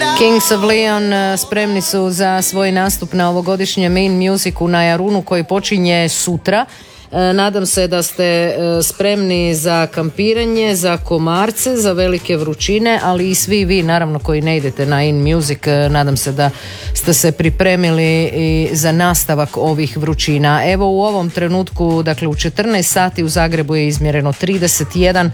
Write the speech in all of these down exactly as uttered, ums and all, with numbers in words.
Kings of Leon spremni su za svoj nastup na ovogodišnjem Main Musicu na Jarunu koji počinje sutra. Nadam se da ste spremni za kampiranje, za komarce, za velike vrućine, ali i svi vi naravno koji ne idete na In Music, nadam se da ste se pripremili i za nastavak ovih vrućina. Evo u ovom trenutku, dakle u četrnaest sati u Zagrebu je izmjereno trideset jedan,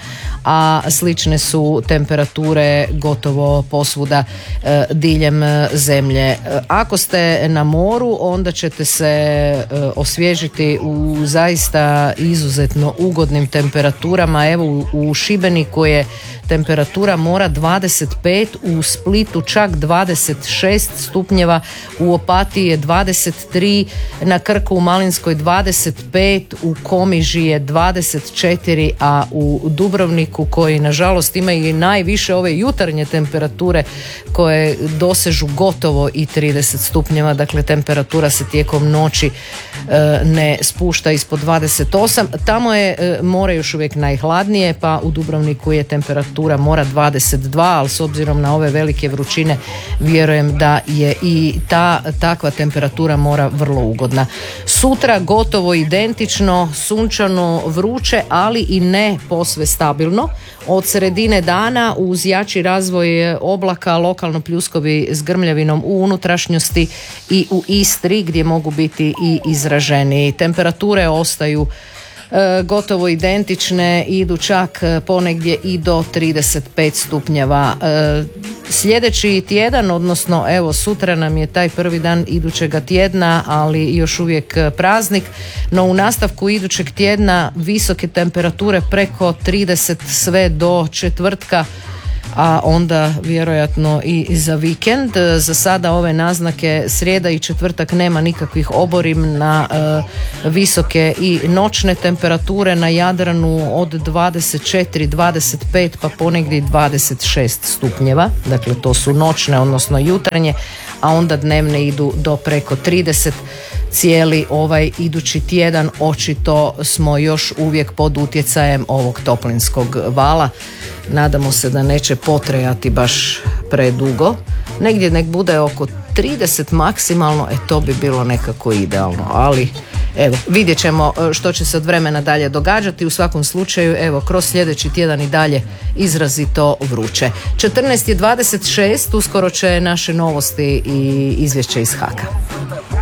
a slične su temperature gotovo posvuda e, diljem zemlje. Ako ste na moru, onda ćete se e, osvježiti u zaista izuzetno ugodnim temperaturama. Evo u, u Šibeniku je temperatura mora dvadeset pet, u Splitu čak dvadeset šest stupnjeva, u Opatiji je dvadeset tri, na Krku u Malinskoj dvadeset pet, u Komiži je dvadeset četiri, a u Dubrovniku, koji nažalost ima i najviše ove jutarnje temperature koje dosežu gotovo i trideset stupnjeva, dakle temperatura se tijekom noći e, ne spušta ispod dvadeset osam. Tamo je e, more još uvijek najhladnije, pa u Dubrovniku je temperatura mora dvadeset dva, ali s obzirom na ove velike vrućine vjerujem da je i ta takva temperatura mora vrlo ugodna. Sutra gotovo identično, sunčano, vruće, ali i ne posve stabilno. Od sredine dana uz jači razvoj oblaka, lokalno pljuskovi s grmljavinom u unutrašnjosti i u Istri gdje mogu biti i izraženiji. Temperature ostaju E, gotovo identične, idu čak ponegdje i do trideset pet stupnjeva. E, sljedeći tjedan, odnosno evo sutra nam je taj prvi dan idućega tjedna, ali još uvijek praznik, no u nastavku idućeg tjedna visoke temperature preko trideset sve do četvrtka, a onda vjerojatno i za vikend. Za sada ove naznake srijeda i četvrtak nema nikakvih oborim na e, visoke i noćne temperature na Jadranu od dvadeset četiri, dvadeset pet pa ponegdje dvadeset šest stupnjeva, dakle to su noćne odnosno jutarnje, a onda dnevne idu do preko trideset. Cijeli ovaj idući tjedan očito smo još uvijek pod utjecajem ovog toplinskog vala. Nadamo se da neće potrajati baš predugo. Negdje nek bude oko trideset maksimalno, e to bi bilo nekako idealno, ali evo, vidjet ćemo što će se od vremena dalje događati. U svakom slučaju, evo, kroz sljedeći tjedan i dalje izrazito vruće. četrnaest je dvadeset šest, uskoro će naše novosti i izvješće iz Haka.